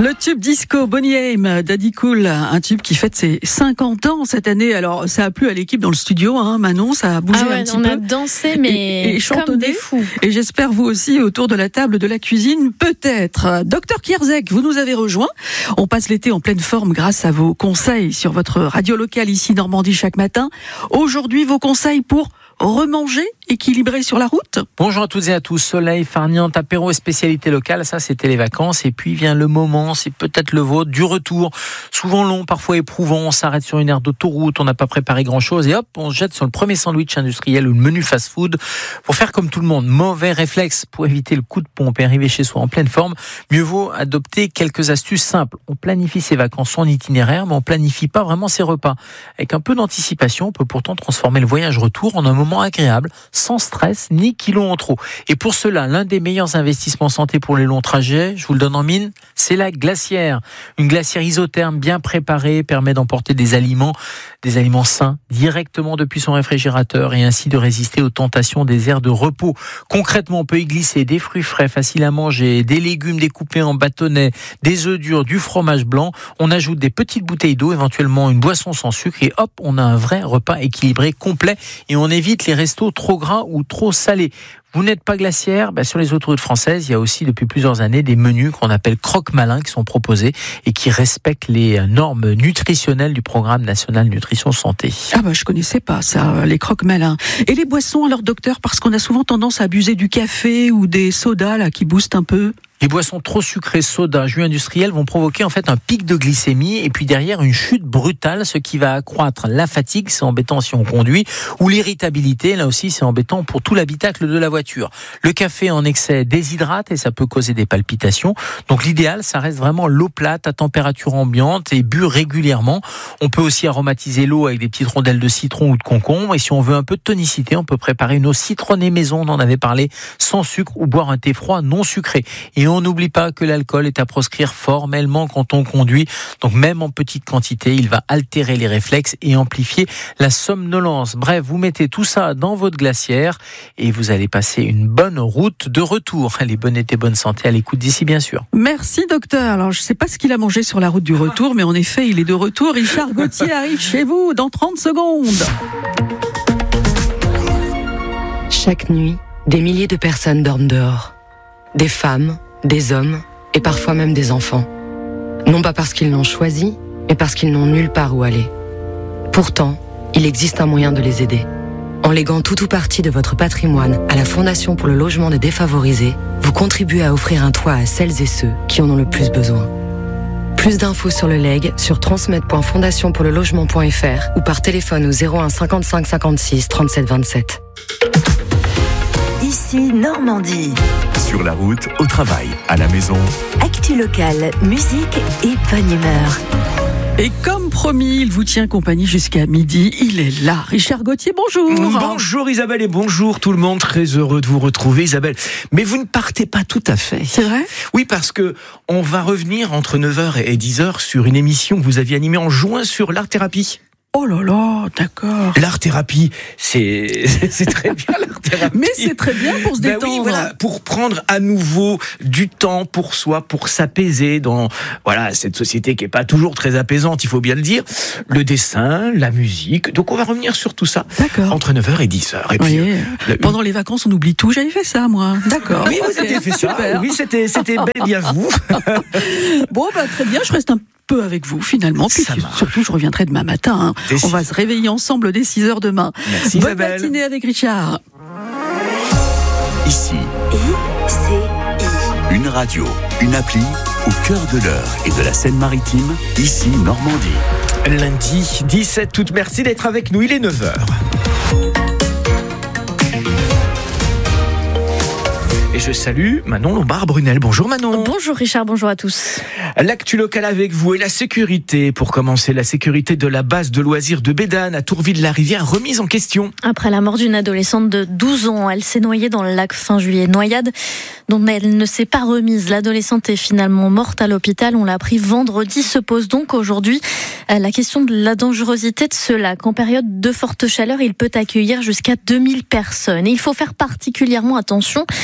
Le tube disco Boney M, Daddy Cool, un tube qui fête ses 50 ans cette année. Alors, ça a plu à l'équipe dans le studio, Manon, ça a bougé un petit peu. On a dansé, mais et comme des fous. Et j'espère vous aussi autour de la table de la cuisine, peut-être. Docteur Kierzek, vous nous avez rejoint. On passe l'été en pleine forme grâce à vos conseils sur votre radio locale ici Normandie chaque matin. Aujourd'hui, vos conseils pour remanger équilibré sur la route. Bonjour à toutes et à tous. Soleil, farniente, apéro et spécialité locale, ça c'était les vacances. Et puis vient le moment, c'est peut-être le vôtre, du retour. Souvent long, parfois éprouvant. On s'arrête sur une aire d'autoroute, on n'a pas préparé grand-chose et hop, on se jette sur le premier sandwich industriel ou le menu fast-food pour faire comme tout le monde. Mauvais réflexe pour éviter le coup de pompe et arriver chez soi en pleine forme. Mieux vaut adopter quelques astuces simples. On planifie ses vacances, son itinéraire, mais on planifie pas vraiment ses repas. Avec un peu d'anticipation, on peut pourtant transformer le voyage retour en un moment agréable, sans stress ni kilos en trop. Et pour cela, l'un des meilleurs investissements santé pour les longs trajets, je vous le donne en mine, c'est la glacière. Une glacière isotherme bien préparée permet d'emporter des aliments sains directement depuis son réfrigérateur et ainsi de résister aux tentations des aires de repos. Concrètement, on peut y glisser des fruits frais faciles à manger, des légumes découpés en bâtonnets, des œufs durs, du fromage blanc. On ajoute des petites bouteilles d'eau, éventuellement une boisson sans sucre et hop, on a un vrai repas équilibré, complet et on évite les restos trop gras ou trop salés. Vous n'êtes pas glaciaire, sur les autoroutes françaises, il y a aussi depuis plusieurs années des menus qu'on appelle croque-malins qui sont proposés et qui respectent les normes nutritionnelles du programme national nutrition santé. Je connaissais pas ça, les croque-malins. Et les boissons alors docteur, parce qu'on a souvent tendance à abuser du café ou des sodas là qui boostent un peu. Les boissons trop sucrées, soda, jus industriels vont provoquer en fait un pic de glycémie et puis derrière une chute brutale, ce qui va accroître la fatigue, c'est embêtant si on conduit, ou l'irritabilité, là aussi c'est embêtant pour tout l'habitacle de la voiture. Le café en excès déshydrate et ça peut causer des palpitations. Donc l'idéal, ça reste vraiment l'eau plate à température ambiante et bu régulièrement. On peut aussi aromatiser l'eau avec des petites rondelles de citron ou de concombre et si on veut un peu de tonicité, on peut préparer une eau citronnée maison, on en avait parlé, sans sucre ou boire un thé froid non sucré. Et on n'oublie pas que l'alcool est à proscrire formellement quand on conduit. Donc même en petite quantité, il va altérer les réflexes et amplifier la somnolence. Bref, vous mettez tout ça dans votre glacière et vous allez passer une bonne route de retour. Allez, bon été, bonne santé à l'écoute d'ici bien sûr. Merci docteur. Alors je ne sais pas ce qu'il a mangé sur la route du retour, mais en effet, il est de retour. Richard Gauthier arrive chez vous dans 30 secondes. Chaque nuit, des milliers de personnes dorment dehors. Des femmes, des hommes et parfois même des enfants. Non pas parce qu'ils l'ont choisi, mais parce qu'ils n'ont nulle part où aller. Pourtant, il existe un moyen de les aider. En léguant tout ou partie de votre patrimoine à la Fondation pour le logement des défavorisés, vous contribuez à offrir un toit à celles et ceux qui en ont le plus besoin. Plus d'infos sur le legs sur transmet.fondationpourlelogement.fr ou par téléphone au 01 55 56 37 27. Ici Normandie. Sur la route, au travail, à la maison. Actu locale, musique et bonne humeur. Et comme promis, il vous tient compagnie jusqu'à midi. Il est là. Richard Gauthier, bonjour. Bonjour Isabelle et bonjour tout le monde. Très heureux de vous retrouver Isabelle. Mais vous ne partez pas tout à fait. C'est vrai ? Oui, parce que on va revenir entre 9h et 10h sur une émission que vous aviez animée en juin sur l'art-thérapie. Oh là là, d'accord. L'art-thérapie, c'est très bien l'art-thérapie. Mais c'est très bien pour se détendre. Oui, voilà, pour prendre à nouveau du temps pour soi, pour s'apaiser dans cette société qui est pas toujours très apaisante, il faut bien le dire. Le dessin, la musique. Donc on va revenir sur tout ça. D'accord. Entre 9h et 10h. Et puis pendant les vacances, on oublie tout. J'avais fait ça moi. D'accord. Oui, vous avez fait ça. Super. Oui, c'était bel et bien vous. Bon, très bien, je reste un peu avec vous finalement, puis surtout je reviendrai demain matin. On va se réveiller ensemble dès 6h demain. Merci Bonne Isabelle. matinée avec Richard. Ici, une radio, une appli au cœur de l'Eure et de la Seine-Maritime, ici Normandie. Lundi 17 août, merci d'être avec nous, il est 9h. Et je salue Manon Lombard-Brunel. Bonjour Manon. Bonjour Richard, bonjour à tous. L'actu locale avec vous et la sécurité. Pour commencer, la sécurité de la base de loisirs de Bédane à Tourville-la-Rivière remise en question. Après la mort d'une adolescente de 12 ans, elle s'est noyée dans le lac fin juillet. Noyade dont elle ne s'est pas remise. L'adolescente est finalement morte à l'hôpital. On l'a appris vendredi. Se pose donc aujourd'hui la question de la dangerosité de ce lac. En période de forte chaleur, il peut accueillir jusqu'à 2000 personnes. Et il faut faire particulièrement attention. Ce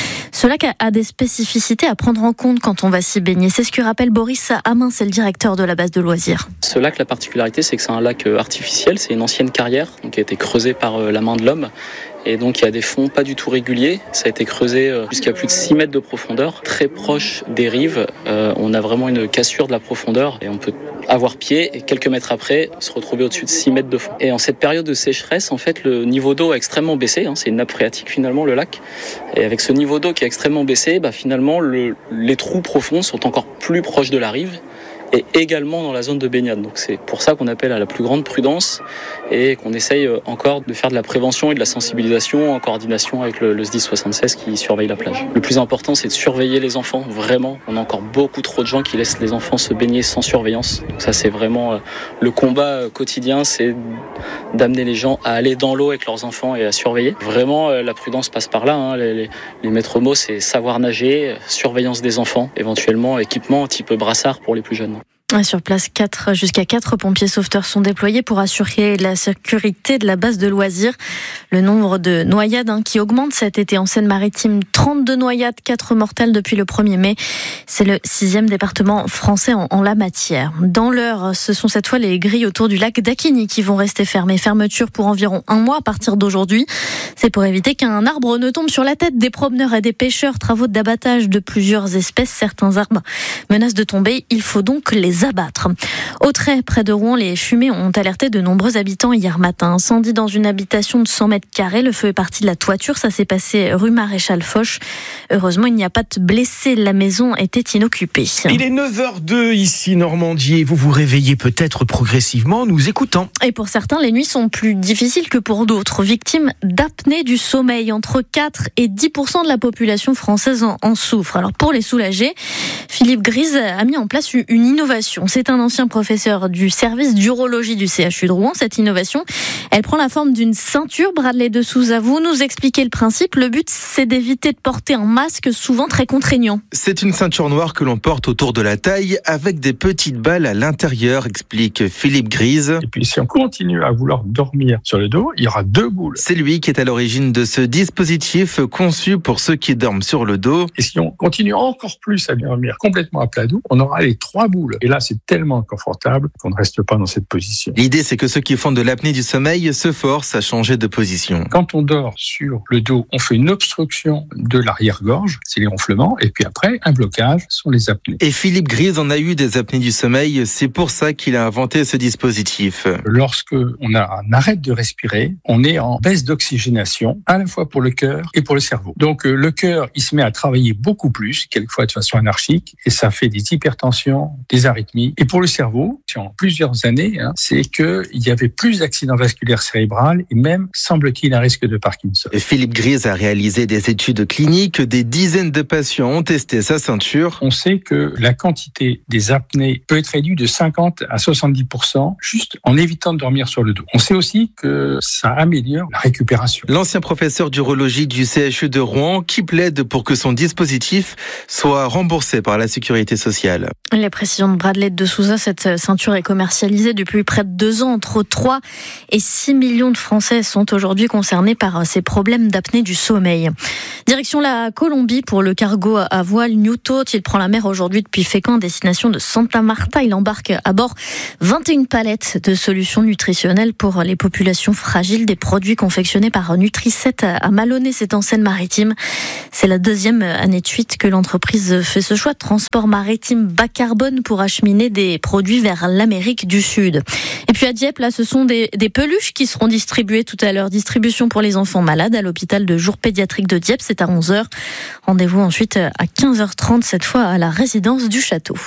Ce lac a des spécificités à prendre en compte quand on va s'y baigner. C'est ce que rappelle Boris Amin, c'est le directeur de la base de loisirs. Ce lac, la particularité, c'est que c'est un lac artificiel. C'est une ancienne carrière qui a été creusée par la main de l'homme. Et donc il y a des fonds pas du tout réguliers. Ça a été creusé jusqu'à plus de 6 mètres de profondeur, très proche des rives. On a vraiment une cassure de la profondeur et on peut avoir pied et quelques mètres après se retrouver au-dessus de 6 mètres de fond. Et en cette période de sécheresse, en fait, le niveau d'eau a extrêmement baissé. C'est une nappe phréatique finalement, le lac. Et avec ce niveau d'eau qui a extrêmement baissé, finalement les trous profonds sont encore plus proches de la rive. Et également dans la zone de baignade. Donc c'est pour ça qu'on appelle à la plus grande prudence et qu'on essaye encore de faire de la prévention et de la sensibilisation en coordination avec le SDIS 76 qui surveille la plage. Le plus important, c'est de surveiller les enfants, vraiment. On a encore beaucoup trop de gens qui laissent les enfants se baigner sans surveillance. Donc ça, c'est vraiment le combat quotidien, c'est d'amener les gens à aller dans l'eau avec leurs enfants et à surveiller. Vraiment, la prudence passe par là. Les maîtres mots, c'est savoir nager, surveillance des enfants, éventuellement équipement type brassard pour les plus jeunes. Sur place, jusqu'à 4 pompiers sauveteurs sont déployés pour assurer la sécurité de la base de loisirs. Le nombre de noyades qui augmente cet été en Seine-Maritime, 32 noyades, 4 mortelles depuis le 1er mai. C'est le 6e département français en la matière. Dans l'Eure, ce sont cette fois les grilles autour du lac d'Acquigny qui vont rester fermées. Fermeture pour environ 1 mois à partir d'aujourd'hui. C'est pour éviter qu'un arbre ne tombe sur la tête des promeneurs et des pêcheurs. Travaux d'abattage de plusieurs espèces. Certains arbres menacent de tomber. Il faut donc les abattre. Au Trait, près de Rouen, les fumées ont alerté de nombreux habitants hier matin. Incendie dans une habitation de 100 mètres carrés. Le feu est parti de la toiture. Ça s'est passé rue Maréchal Foch. Heureusement, il n'y a pas de blessés. La maison était inoccupée. Il est 9h02 ici, Normandie, et vous vous réveillez peut-être progressivement en nous écoutant. Et pour certains, les nuits sont plus difficiles que pour d'autres. Victimes d'apnée du sommeil. Entre 4 et 10% de la population française en souffre. Alors pour les soulager, Philippe Grise a mis en place une innovation. C'est un ancien professeur du service d'urologie du CHU de Rouen. Cette innovation, elle prend la forme d'une ceinture. Bradley de Souza, vous nous expliquez le principe. Le but, c'est d'éviter de porter un masque souvent très contraignant. C'est une ceinture noire que l'on porte autour de la taille avec des petites balles à l'intérieur, explique Philippe Grise. Et puis si on continue à vouloir dormir sur le dos, il y aura 2 boules. C'est lui qui est à l'origine de ce dispositif conçu pour ceux qui dorment sur le dos. Et si on continue encore plus à dormir complètement à plat dos, on aura les 3 boules. Et là, c'est tellement confortable qu'on ne reste pas dans cette position. L'idée, c'est que ceux qui font de l'apnée du sommeil se forcent à changer de position. Quand on dort sur le dos, on fait une obstruction de l'arrière-gorge, c'est les ronflements, et puis après, un blocage sont les apnées. Et Philippe Grise en a eu des apnées du sommeil, c'est pour ça qu'il a inventé ce dispositif. Lorsque on arrête de respirer, on est en baisse d'oxygénation, à la fois pour le cœur et pour le cerveau. Donc le cœur, il se met à travailler beaucoup plus, quelquefois de façon anarchique, et ça fait des hypertensions, des arythmies. Et pour le cerveau, en plusieurs années, c'est qu'il y avait plus d'accidents vasculaires cérébraux et même, semble-t-il, un risque de Parkinson. Philippe Grise a réalisé des études cliniques. Des dizaines de patients ont testé sa ceinture. On sait que la quantité des apnées peut être réduite de 50 à 70% juste en évitant de dormir sur le dos. On sait aussi que ça améliore la récupération. L'ancien professeur d'urologie du CHU de Rouen qui plaide pour que son dispositif soit remboursé par la sécurité sociale. Les précisions de Bradley de Souza, cette ceinture est commercialisée depuis près de 2 ans. Entre 3 et 6 millions de Français sont aujourd'hui concernés par ces problèmes d'apnée du sommeil. Direction la Colombie pour le cargo à voile New Thought. Il prend la mer aujourd'hui depuis Fécamp, destination de Santa Marta. Il embarque à bord 21 palettes de solutions nutritionnelles pour les populations fragiles, des produits confectionnés par Nutri7 à Malonné, c'est en Seine-Maritime. C'est la 2e année de suite que l'entreprise fait ce choix de transport maritime bas carbone pour acheminer des produits vers l'Amérique du Sud. Et puis à Dieppe, là, ce sont des peluches qui seront distribuées tout à l'heure. Distribution pour les enfants malades à l'hôpital de jour pédiatrique de Dieppe, c'est à 11h. Rendez-vous ensuite à 15h30, cette fois à la résidence du château.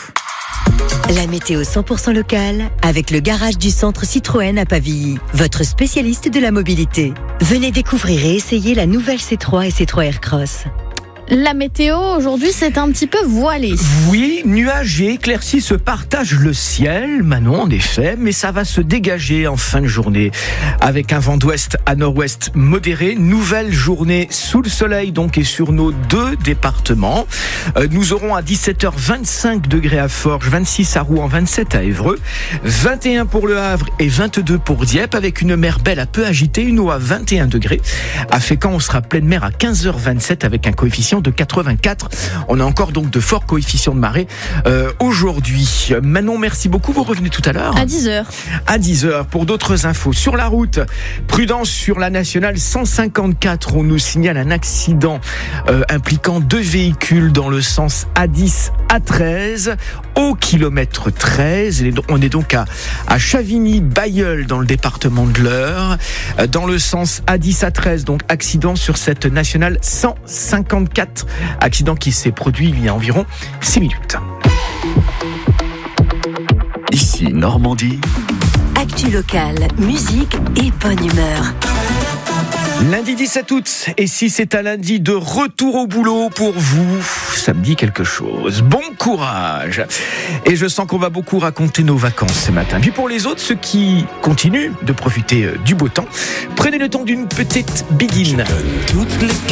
La météo 100% locale avec le garage du centre Citroën à Pavilly, votre spécialiste de la mobilité. Venez découvrir et essayer la nouvelle C3 et C3 Aircross. La météo, aujourd'hui, c'est un petit peu voilé. Oui, nuages et éclaircies se partagent le ciel, Manon, en effet, mais ça va se dégager en fin de journée. Avec un vent d'ouest à nord-ouest modéré, nouvelle journée sous le soleil, donc, et sur nos 2 départements. Nous aurons à 17h 25 degrés à Forges, 26 à Rouen, 27 à Évreux, 21 pour Le Havre et 22 pour Dieppe, avec une mer belle à peu agitée, une eau à 21 degrés. À Fécamp, on sera pleine mer à 15h27 avec un coefficient précipitation de 84. On a encore donc de forts coefficients de marée aujourd'hui. Manon, merci beaucoup. Vous revenez tout à l'heure. À 10h. À 10h pour d'autres infos. Sur la route, prudence sur la nationale 154. On nous signale un accident impliquant 2 véhicules dans le sens A10 A13 au kilomètre 13. On est donc à Chavigny-Bailleul dans le département de l'Eure. Dans le sens A10 A13, donc accident sur cette nationale 154. Accident qui s'est produit il y a environ 6 minutes. Ici Normandie. Actu locale, musique et bonne humeur. Lundi 17 août, et si c'est un lundi de retour au boulot pour vous, ça me dit quelque chose. Bon courage. Et je sens qu'on va beaucoup raconter nos vacances ce matin. Puis pour les autres, ceux qui continuent de profiter du beau temps, prenez le temps d'une petite biguine.